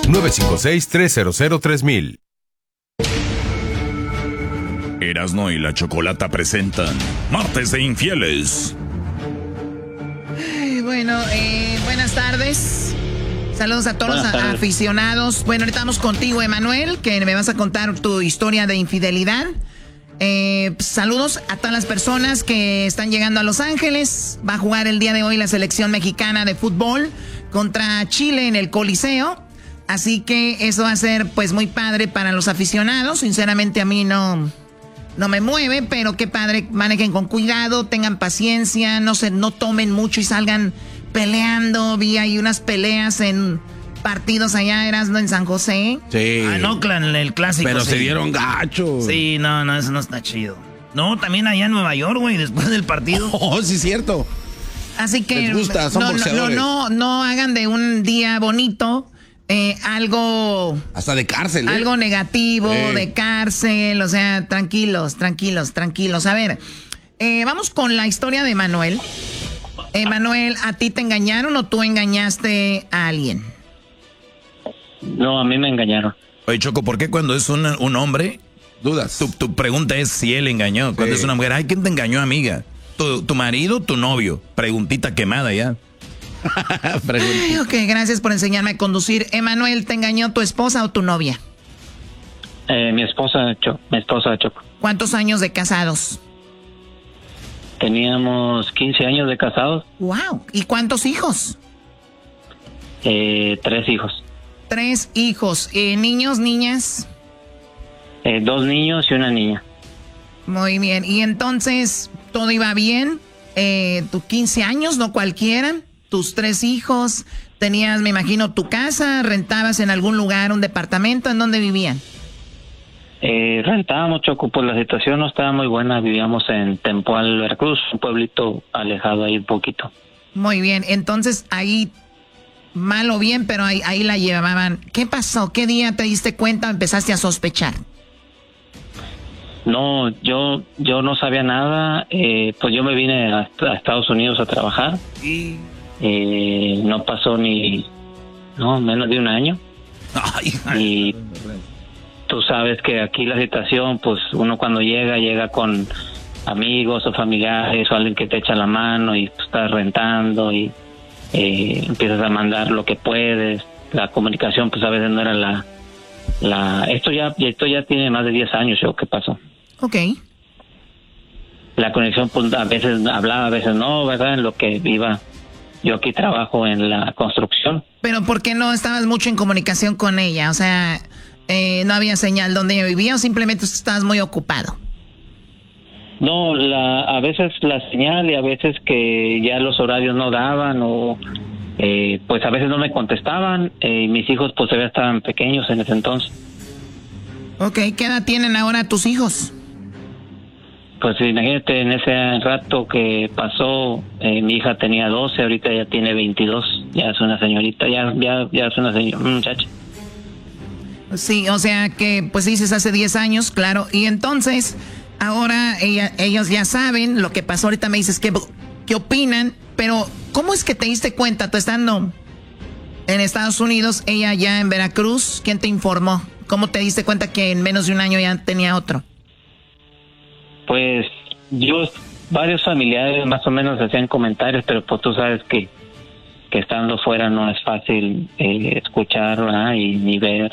956-300-3000. Erasmo y la Chocolata presentan Martes de Infieles. Bueno, buenas tardes. Saludos a todos los aficionados. Bueno, ahorita estamos contigo, Emanuel, que me vas a contar tu historia de infidelidad. Saludos a todas las personas que están llegando a Los Ángeles. Va a jugar el día de hoy la selección mexicana de fútbol contra Chile en el Coliseo. Así que eso va a ser pues muy padre para los aficionados. Sinceramente a mí no me mueve, pero qué padre. Manejen con cuidado, tengan paciencia, no tomen mucho y salgan peleando. Vi ahí unas peleas en partidos allá, Erasmo, en San José. Sí. En Oakland, el clásico. Pero sí. se dieron gachos. Sí, no, eso no está chido. No, también allá en Nueva York, güey, después del partido. Oh, sí, cierto. Así que les gusta, son boxeadores. No hagan de un día bonito algo... Hasta de cárcel, algo negativo, de cárcel, o sea, tranquilos. A ver, vamos con la historia de Manuel. Manuel, ¿a ti te engañaron o tú engañaste a alguien? No, a mí me engañaron. Oye, Choco, ¿por qué cuando es un hombre, dudas? Tu pregunta es si él engañó. Cuando es una mujer, ay, ¿quién te engañó, amiga? ¿Tu marido, tu novio? Preguntita quemada ya. Ay, ok, gracias por enseñarme a conducir. Emanuel, ¿te engañó tu esposa o tu novia? Mi esposa, Choco. ¿Cuántos años de casados? Teníamos 15 años de casados. Wow. ¿Y cuántos hijos? 3 hijos. 3 hijos. ¿Niños, niñas? 2 niños y una niña. Muy bien. ¿Y entonces todo iba bien? ¿Tus 15 años, no cualquiera? ¿Tus 3 hijos? ¿Tenías, me imagino, tu casa? ¿Rentabas en algún lugar un departamento? ¿En dónde vivían? Rentábamos, Choco, pues la situación no estaba muy buena. Vivíamos en Tempoal, Veracruz, un pueblito alejado ahí un poquito. Muy bien. Entonces ahí, mal o bien, pero ahí la llevaban. ¿Qué pasó? ¿Qué día te diste cuenta o empezaste a sospechar? No, yo no sabía nada. Pues yo me vine a Estados Unidos a trabajar. No pasó menos de un año. Y tú sabes que aquí la situación, pues uno cuando llega con amigos o familiares o alguien que te echa la mano y tú estás rentando y empiezas a mandar lo que puedes. La comunicación pues a veces no era esto ya tiene más de 10 años. ¿Qué pasó? Ok. La conexión pues a veces hablaba, a veces no, ¿verdad? En lo que iba. Yo aquí trabajo en la construcción. Pero ¿por qué no estabas mucho en comunicación con ella? O sea, ¿no había señal donde ella vivía o simplemente estabas muy ocupado? No, a veces la señal y a veces que ya los horarios no daban o pues a veces no me contestaban. Mis hijos pues todavía estaban pequeños en ese entonces. Ok, ¿qué edad tienen ahora tus hijos? Pues imagínate, en ese rato que pasó, mi hija tenía 12, ahorita ya tiene 22, ya es una señorita, ya es una muchacha. Sí, o sea que, pues dices hace 10 años, claro, y entonces, ahora ellos ya saben lo que pasó, ahorita me dices qué opinan, pero ¿cómo es que te diste cuenta, tú estando en Estados Unidos, ella ya en Veracruz, quién te informó? ¿Cómo te diste cuenta que en menos de un año ya tenía otro? Pues varios familiares más o menos hacían comentarios, pero pues tú sabes que estando fuera no es fácil escuchar, ¿verdad? Y ni ver.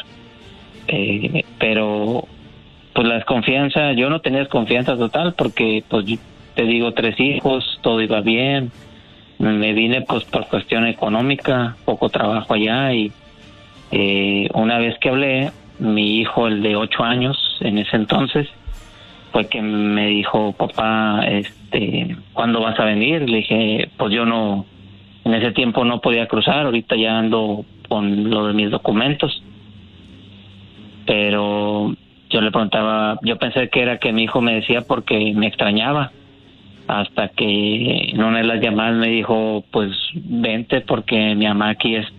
Pero pues la desconfianza, yo no tenía desconfianza total porque pues te digo 3 hijos, todo iba bien. Me vine pues por cuestión económica, poco trabajo allá y una vez que hablé, mi hijo, el de 8 años en ese entonces, fue que me dijo, papá, ¿cuándo vas a venir? Le dije, pues yo no, en ese tiempo no podía cruzar, ahorita ya ando con lo de mis documentos. Pero yo le preguntaba, yo pensé que era que mi hijo me decía porque me extrañaba, hasta que en una de las llamadas me dijo, pues vente porque mi mamá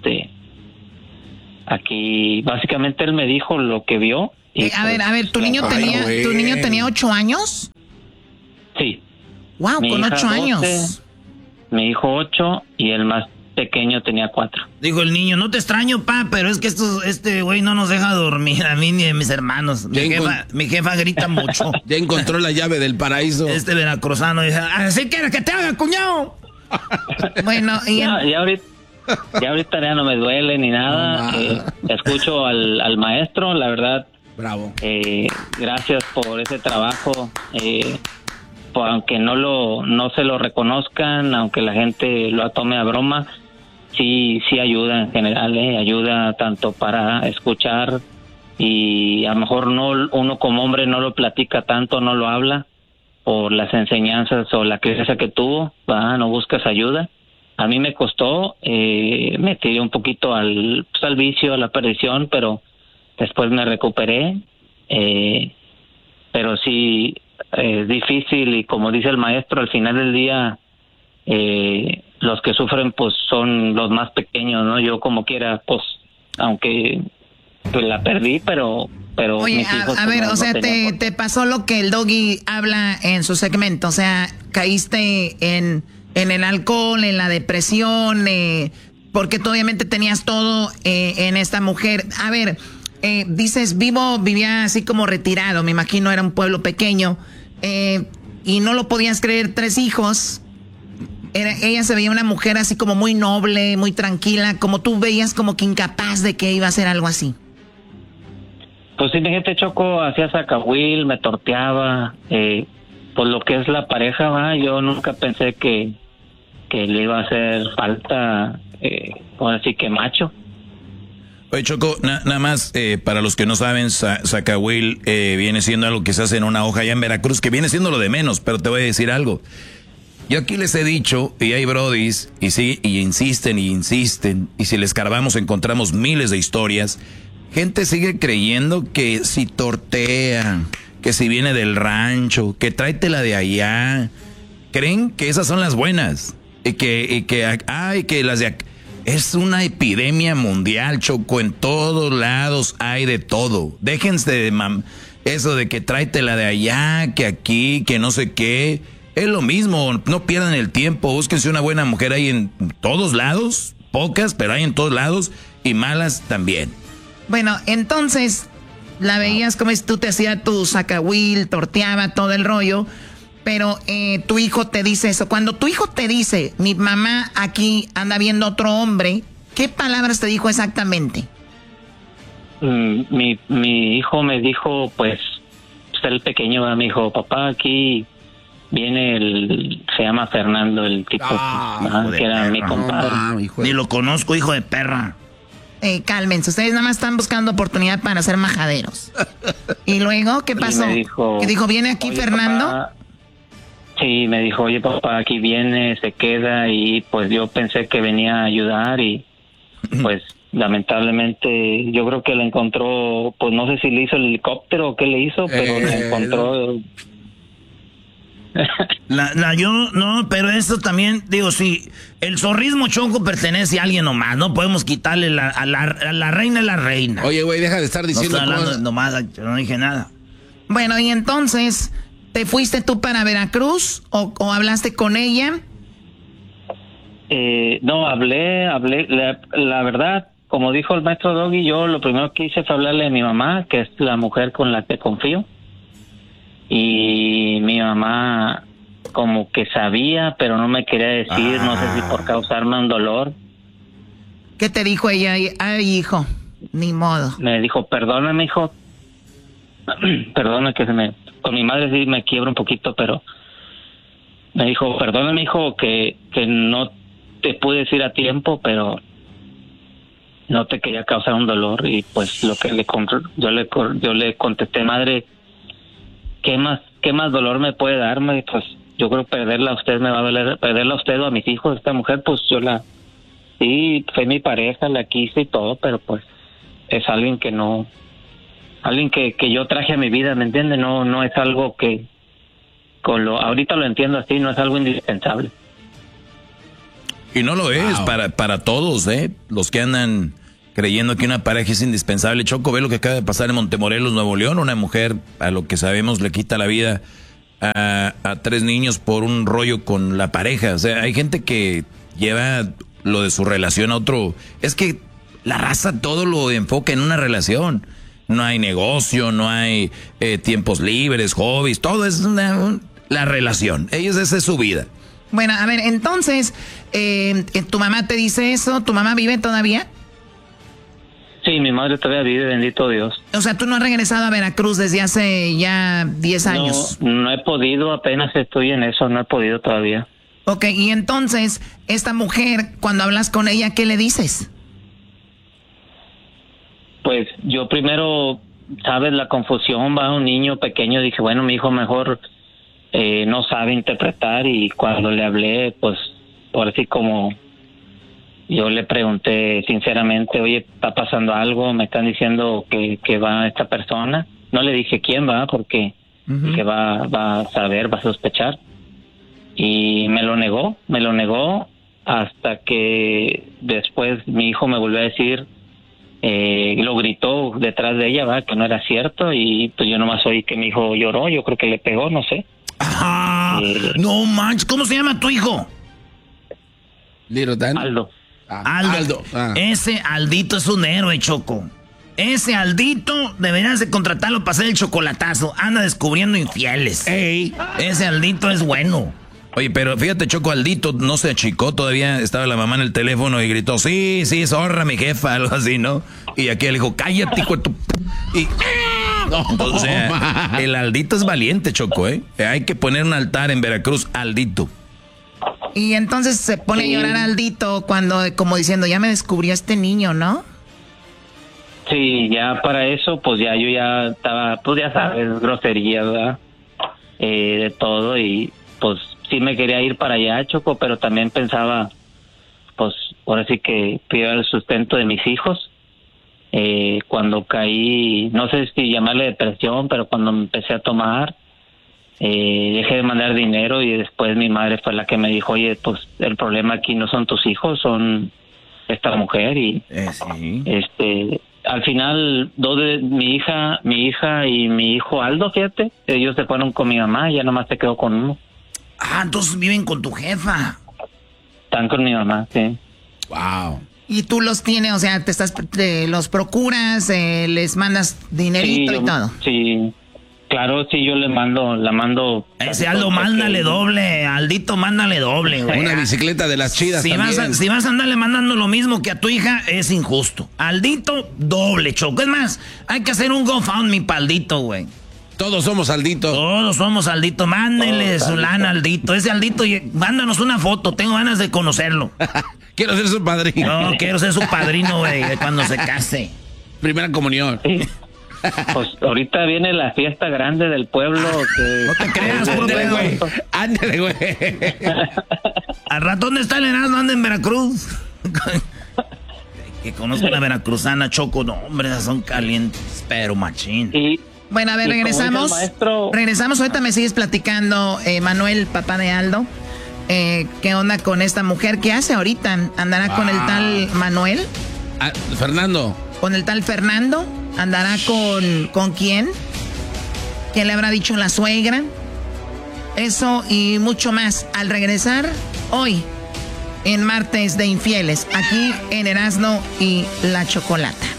aquí, básicamente él me dijo lo que vio. Y a ver, ¿tu niño tenía 8 años? Sí. Wow, con 8 años. Mi hijo 8 y el más pequeño tenía 4. Dijo el niño, no te extraño, pa, pero es que este güey no nos deja dormir a mí ni a mis hermanos. Mi jefa grita mucho. Ya encontró la llave del paraíso. Este veracruzano dice, así quieres que te haga, cuñado. Bueno, ya ahorita ya no me duele ni nada. Escucho al maestro, la verdad. Bravo. Gracias por ese trabajo. Aunque no se lo reconozcan, aunque la gente lo tome a broma, sí ayuda en general, ayuda tanto para escuchar, y a lo mejor uno como hombre no lo platica tanto, no lo habla por las enseñanzas o la crianza que tuvo, no buscas ayuda. A mí me costó, me tiré un poquito al vicio, a la perdición, pero después me recuperé, pero sí es difícil, y como dice el maestro, al final del día los que sufren pues son los más pequeños, ¿no? Yo como quiera, pues aunque pues la perdí, pero oye, mis hijos, a ver, no, o sea, no te pasó lo que el Doggy habla en su segmento, o sea, caíste en el alcohol, en la depresión, porque tú obviamente tenías todo en esta mujer. A ver, dices, vivía así como retirado, me imagino era un pueblo pequeño, y no lo podías creer, 3 hijos. Ella se veía una mujer así como muy noble, muy tranquila, como tú veías como que incapaz de que iba a hacer algo así. Pues sí, mi gente, Choco, hacía sacahuil, me torteaba, pues lo que es la pareja, yo nunca pensé que le iba a hacer falta, así que macho. Oye, Choco, nada más, para los que no saben, sacahuil viene siendo algo que se hace en una hoja allá en Veracruz, que viene siendo lo de menos, pero te voy a decir algo. Yo aquí les he dicho, y hay brodis, y insisten, y si les escarbamos encontramos miles de historias. Gente sigue creyendo que si tortea, que si viene del rancho, que tráetela de allá. Creen que esas son las buenas, y que las de acá. Es una epidemia mundial, Choco, en todos lados hay de todo. Déjense de eso de que tráetela de allá, que aquí, que no sé qué. Es lo mismo, no pierdan el tiempo, búsquense una buena mujer, hay en todos lados, pocas, pero hay en todos lados, y malas también. Bueno, entonces, la veías como tú te hacía tu sacahuil, torteaba todo el rollo, pero tu hijo te dice eso. Cuando tu hijo te dice, mi mamá aquí anda viendo otro hombre, ¿qué palabras te dijo exactamente? Mi hijo me dijo, pues el pequeño, me dijo, papá, aquí viene se llama Fernando, el tipo que era mi compadre. Ni lo conozco, hijo de perra. Cálmense, ustedes nada más están buscando oportunidad para ser majaderos. ¿Y luego qué pasó? ¿Qué dijo, viene aquí Fernando? Papá, sí, me dijo, oye papá, aquí viene, se queda, y pues yo pensé que venía a ayudar, y pues lamentablemente yo creo que le encontró, pues no sé si le hizo el helicóptero o qué le hizo, pero le encontró... No, pero eso también, digo, sí, el zorrismo, Choco, pertenece a alguien nomás, no podemos quitarle a la reina es la reina. Oye, güey, deja de estar diciendo cosas. Nomás, yo no dije nada. Bueno, y entonces, ¿te fuiste tú para Veracruz o hablaste con ella? No, hablé, la verdad, como dijo el maestro Doggy, yo lo primero que hice fue hablarle a mi mamá, que es la mujer con la que confío. Y mi mamá como que sabía, pero no me quería decir, no sé si por causarme un dolor. ¿Qué te dijo ella? Ay, hijo, ni modo. Me dijo, perdóname, hijo. Perdona que con mi madre sí me quiebro un poquito, pero me dijo, perdóname, hijo, que no te pude decir a tiempo, pero no te quería causar un dolor. Y pues lo que yo le contesté, madre, ¿qué más dolor me puede darme? Pues yo creo perderla a usted me va a doler, perderla a usted o a mis hijos. Esta mujer, pues sí, fue mi pareja, la quise y todo, pero pues es alguien que yo traje a mi vida, ¿me entiende? No es algo que ahorita lo entiendo así, no es algo indispensable. Y no lo es para todos, los que andan creyendo que una pareja es indispensable. Choco, ve lo que acaba de pasar en Montemorelos, Nuevo León. Una mujer, a lo que sabemos, le quita la vida a 3 niños por un rollo con la pareja. O sea, hay gente que lleva lo de su relación a otro. Es que la raza todo lo enfoca en una relación. No hay negocio, no hay tiempos libres, hobbies, todo es la relación. Ellos, esa es su vida. Bueno, a ver, entonces, ¿tu mamá te dice eso? ¿Tu mamá vive todavía? Sí, mi madre todavía vive, bendito Dios. O sea, ¿tú no has regresado a Veracruz desde hace ya 10 años? No he podido, apenas estoy en eso, no he podido todavía. Ok, y entonces, esta mujer, cuando hablas con ella, ¿qué le dices? Pues yo primero, sabes, la confusión, va un niño pequeño, dije, bueno, mi hijo mejor no sabe interpretar, y cuando le hablé, pues, por así como yo le pregunté sinceramente, oye, ¿está pasando algo? Me están diciendo que va esta persona. No le dije quién va, porque que va a saber, va a sospechar. Y me lo negó hasta que después mi hijo me volvió a decir, lo gritó detrás de ella, va, que no era cierto, y pues yo nomás oí que mi hijo lloró, yo creo que le pegó, no sé. Ajá. No manches, ¿cómo se llama tu hijo? Little Dan. Aldo. Aldo. Ese Aldito es un héroe, Choco. Ese Aldito deberías de contratarlo para hacer el chocolatazo. Anda descubriendo infieles. Ey. Ese Aldito es bueno. Oye, pero fíjate, Choco, Aldito no se achicó, todavía estaba la mamá en el teléfono y gritó, sí, zorra, mi jefa, algo así, ¿no? Y aquí le dijo, cállate, hijo de tu... Y... No, o sea, el Aldito es valiente, Choco, ¿eh? Hay que poner un altar en Veracruz, Aldito. Y entonces se pone a llorar Aldito cuando, como diciendo, ya me descubrió este niño, ¿no? Sí, ya para eso, pues ya yo ya estaba, pues ya sabes, grosería, ¿verdad? De todo, y pues sí me quería ir para allá, Choco, pero también pensaba, pues ahora sí que pido el sustento de mis hijos. Cuando caí, no sé si llamarle depresión, pero cuando me empecé a tomar, dejé de mandar dinero, y después mi madre fue la que me dijo, oye, pues el problema aquí no son tus hijos, son esta mujer. Y sí. Al final, mi hija y mi hijo Aldo, fíjate, ellos se fueron con mi mamá, y ya nomás se quedó con uno. Ah, entonces viven con tu jefa. Están con mi mamá, sí. Wow. Y tú los tienes, o sea, los procuras, les mandas dinerito y todo. Sí, claro, sí, yo la mando. Ese Aldo, mándale doble, Aldito, mándale doble, güey. Una bicicleta de las chidas también. Si vas a andarle mandando lo mismo que a tu hija, es injusto. Aldito, doble, Choco. Es más, hay que hacer un GoFundMe para Aldito, güey. Todos somos Aldito. Todos somos Aldito. Mándenle su lana, Aldito. Ese Aldito, mándanos una foto. Tengo ganas de conocerlo. Quiero ser su padrino. No, quiero ser su padrino, güey, cuando se case. Primera comunión. Sí. Pues ahorita viene la fiesta grande del pueblo. No te creas, güey. Ándale, güey. Al rato, ¿dónde está el Erasmo? Anda en Veracruz. Que conozco una veracruzana, Choco. No, hombre, son calientes, pero machín. Bueno, a ver, regresamos. Regresamos, ahorita me sigues platicando, Manuel, papá de Aldo. ¿Qué onda con esta mujer? ¿Qué hace ahorita? ¿Andará con el tal Manuel? Fernando. ¿Con el tal Fernando? ¿Andará con quién? ¿Qué le habrá dicho la suegra? Eso y mucho más al regresar hoy en Martes de Infieles, aquí en Erasmo y la Chocolata.